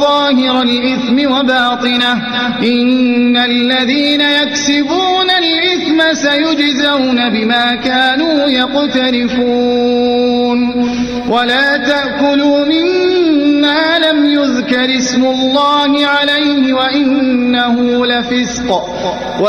ظاهر الإثم وباطنه إن الذين يكسبون الإثم سيجزون بما كانوا يقترفون ولا تأكلوا مما لم يذكر اسم الله عليه وإنه لفسق